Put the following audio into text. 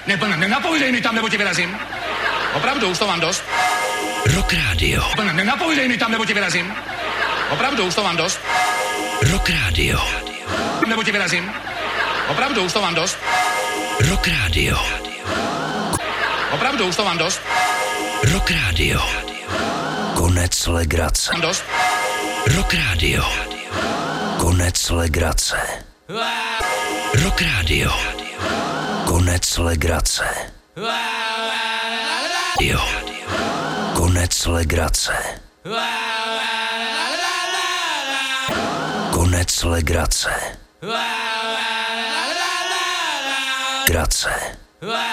Nenapovídej mi tam, nebo tě vyrazím. Opravdu, už to mám dost. Rock Radio. Nenapovídej mi tam, nebo tě vyrazím. Opravdu, už to mám dost. Rock Radio. Nebo tě vyrazím. Opravdu, už to mám dost. Rock Radio. Opravdu, už to mám dost. Rock Radio. Konec legrace. Mám dost. Rock Radio. Konec legrace. Rock Radio. Konec legrace. Jo. Konec legrace. Konec legrace. Grace.